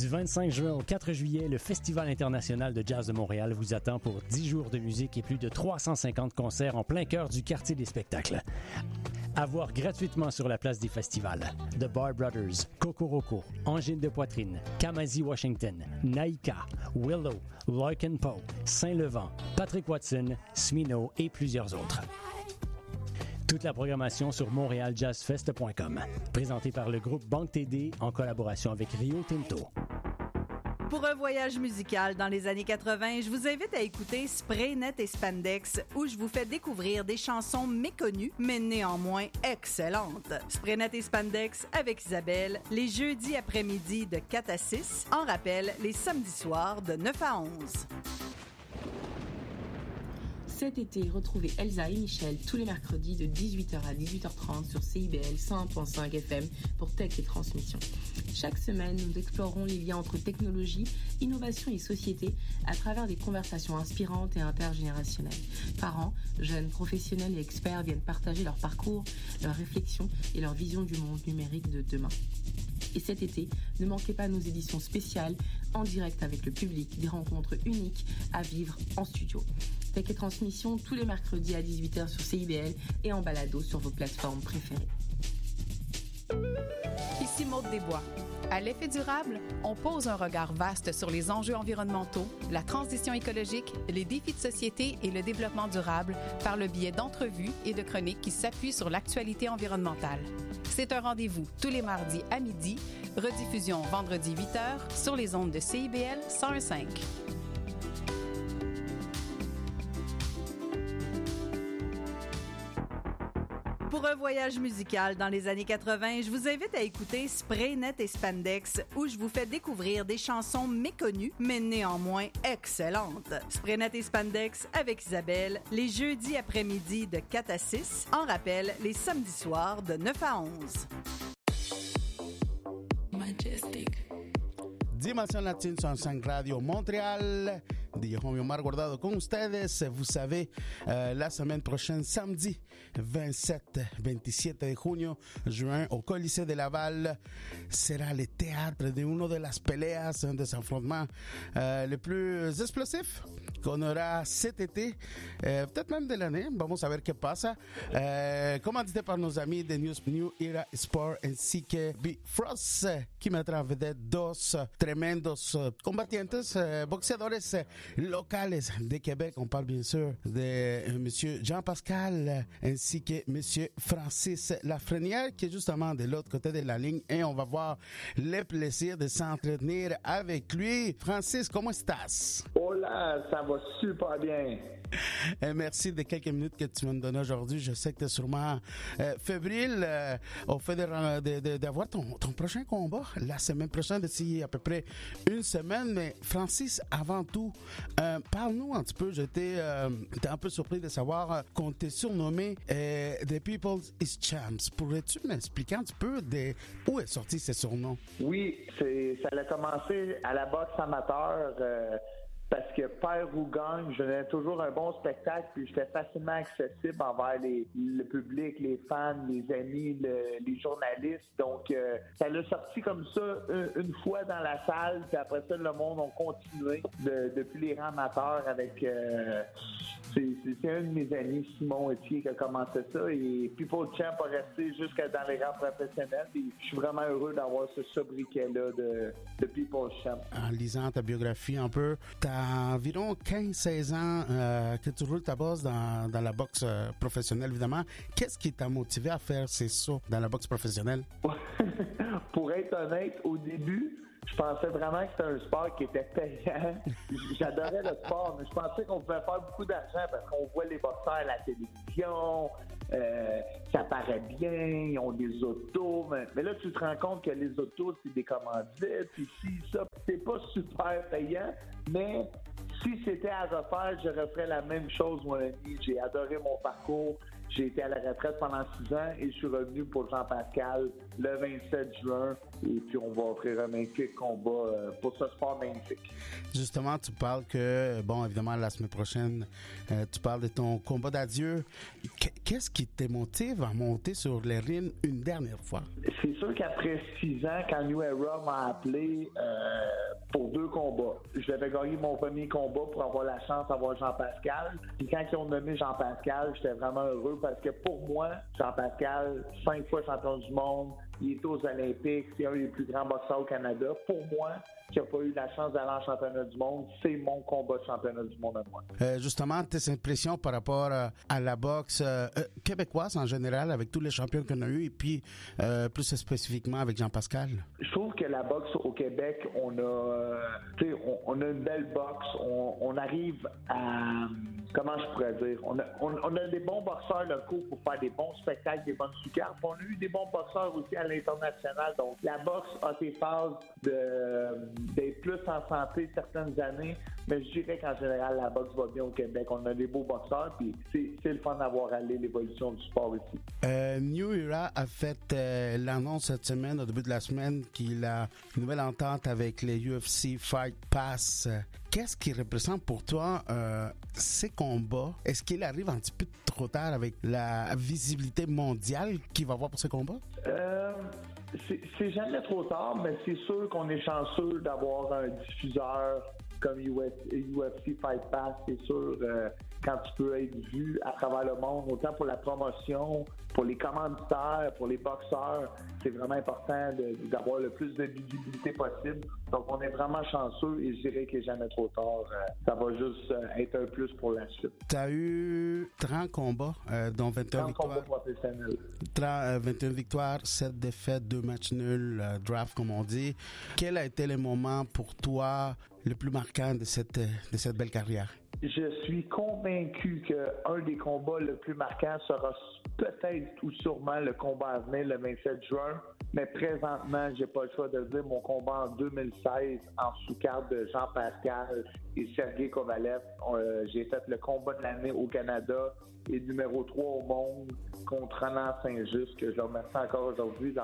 Du 25 juin au 4 juillet, le Festival international de jazz de Montréal vous attend pour 10 jours de musique et plus de 350 concerts en plein cœur du quartier des spectacles. À voir gratuitement sur la place des festivals. The Bar Brothers, Cocoroco, Angine de Poitrine, Kamasi Washington, Naïka, Willow, Loic & Poe, Saint-Levant, Patrick Watson, Smino et plusieurs autres. Toute la programmation sur montrealjazzfest.com. Présenté par le groupe Banque TD en collaboration avec Rio Tinto. Pour un voyage musical dans les années 80, je vous invite à écouter Spray Net et Spandex, où je vous fais découvrir des chansons méconnues, mais néanmoins excellentes. Spray Net et Spandex avec Isabelle, les jeudis après-midi de 4 à 6, en rappel, les samedis soirs de 9 à 11. Cet été, retrouvez Elsa et Michel tous les mercredis de 18h à 18h30 sur CIBL 101.5 FM pour Tech et Transmission. Chaque semaine, nous explorerons les liens entre technologie, innovation et société à travers des conversations inspirantes et intergénérationnelles. Parents, jeunes, professionnels et experts viennent partager leur parcours, leurs réflexions et leur vision du monde numérique de demain. Et cet été, ne manquez pas nos éditions spéciales en direct avec le public, des rencontres uniques à vivre en studio. Tech et Transmission tous les mercredis à 18h sur CIBL et en balado sur vos plateformes préférées. Ici Maude Desbois. À l'effet durable, on pose un regard vaste sur les enjeux environnementaux, la transition écologique, les défis de société et le développement durable par le biais d'entrevues et de chroniques qui s'appuient sur l'actualité environnementale. C'est un rendez-vous tous les mardis à midi, rediffusion vendredi 8h sur les ondes de CIBL 101.5. Pour un voyage musical dans les années 80, je vous invite à écouter Spray Net et Spandex, où je vous fais découvrir des chansons méconnues, mais néanmoins excellentes. Spray Net et Spandex avec Isabelle, les jeudis après-midi de 4 à 6, en rappel, les samedis soirs de 9 à 11. Majestic. Dimension Latine 105 Radio Montréal. DJ Juan Omar Guardado con ustedes. Vous savez, la semaine prochaine, samedi 27 de juin, au Colisée de Laval, sera le théâtre de une de las peleas, un des affrontements les plus explosifs qu'on aura cet été, peut-être même de l'année. Vamos a ver qué pasa. Commandité par nos amis de New Era Sport ainsi que Bifrost, qui mettra en vedette dos tremendos combatientes, boxeadores locales de Québec. On parle bien sûr de monsieur Jean-Pascal ainsi que monsieur Francis Lafrenière, qui est justement de l'autre côté de la ligne, et on va avoir le plaisir de s'entretenir avec lui. Francis, comment estás? Hola, ça va super bien. Merci de quelques minutes que tu vas me donner aujourd'hui. Je sais que tu es sûrement fébrile au fait d'avoir ton prochain combat la semaine prochaine, d'ici à peu près une semaine. Mais Francis, avant tout, parle-nous un petit peu. J'étais un peu surpris de savoir qu'on t'est surnommé The People's Champs. Pourrais-tu m'expliquer un petit peu où est sorti ce surnom? Oui, ça a commencé à la boxe amateur. Parce que père ou gagne, je donnais toujours un bon spectacle, puis j'étais facilement accessible envers le public, les fans, les amis, les journalistes. Donc, ça l'a sorti comme ça une fois dans la salle, puis après ça, le monde a continué depuis les rangs amateurs avec... C'est un de mes amis, Simon Etier, qui a commencé ça, et People Champ a resté jusqu'à dans les rangs professionnels, et je suis vraiment heureux d'avoir ce sobriquet-là de People Champ. En lisant ta biographie un peu, t'as environ 15-16 ans que tu roules ta bosse dans la boxe professionnelle, évidemment. Qu'est-ce qui t'a motivé à faire ces sauts dans la boxe professionnelle? Pour être honnête, au début, je pensais vraiment que c'était un sport qui était payant. J'adorais le sport, mais je pensais qu'on pouvait faire beaucoup d'argent parce qu'on voit les boxeurs à la télévision, ça paraît bien, ils ont des autos, mais là, tu te rends compte que les autos, c'est des commandites, puis ça, c'est pas super payant, mais si c'était à refaire, je referais la même chose, mon ami. J'ai adoré mon parcours. J'ai été à la retraite pendant 6 ans et je suis revenu pour Jean-Pascal le 27 juin. Et puis, on va offrir un magnifique combat pour ce sport magnifique. Justement, tu parles que, bon, évidemment, la semaine prochaine, tu parles de ton combat d'adieu. Qu'est-ce qui te motive à monter sur les rings une dernière fois? C'est sûr qu'après 6 ans, quand New Era m'a appelé pour 2 combats, j'avais gagné mon premier combat pour avoir la chance d'avoir Jean-Pascal. Puis quand ils ont nommé Jean-Pascal, j'étais vraiment heureux parce que pour moi, Jean-Pascal, 5 fois champion du monde, il est aux Olympiques, c'est un des plus grands boxeurs au Canada. Pour moi, qui n'a pas eu la chance d'aller en championnat du monde, c'est mon combat de championnat du monde à moi. Justement, tes impressions par rapport à la boxe québécoise en général, avec tous les champions qu'on a eu, et puis plus spécifiquement avec Jean-Pascal? Je trouve que la boxe au Québec, on a une belle boxe. On arrive à... Comment je pourrais dire? On a des bons boxeurs locaux pour faire des bons spectacles, des bonnes sous-cartes. On a eu des bons boxeurs aussi à l'international. Donc, la boxe a ses phases d'être plus en santé certaines années, mais je dirais qu'en général, la boxe va bien au Québec. On a des beaux boxeurs, puis c'est le fun d'avoir allé l'évolution du sport ici. New Era a fait l'annonce cette semaine, au début de la semaine, qu'il a une nouvelle entente avec les UFC Fight Pass. Qu'est-ce qui représente pour toi ces combats? Est-ce qu'il arrive un petit peu trop tard avec la visibilité mondiale qu'il va avoir pour ces combats? C'est jamais trop tard, mais c'est sûr qu'on est chanceux d'avoir un diffuseur comme UFC Fight Pass. C'est sûr, quand tu peux être vu à travers le monde, autant pour la promotion, pour les commanditaires, pour les boxeurs, c'est vraiment important d'avoir le plus de visibilité possible. Donc, on est vraiment chanceux et je dirais qu'il n'est jamais trop tard. Ça va juste être un plus pour la suite. Tu as eu 30 combats, dont 21 victoires. 30 combats professionnels. 21 victoires, 7 défaites, 2 matchs nuls, draft, comme on dit. Quel a été le moment pour toi le plus marquant de cette belle carrière? Je suis convaincu qu'un des combats le plus marquants sera peut-être ou sûrement le combat à venir le 27 juin. Mais présentement, j'ai pas le choix de dire mon combat en 2016 en sous-carte de Jean-Pascal et Sergey Kovalev. J'ai fait le combat de l'année au Canada et numéro 3 au monde contre Ronan Saint-Just, que je remercie encore aujourd'hui.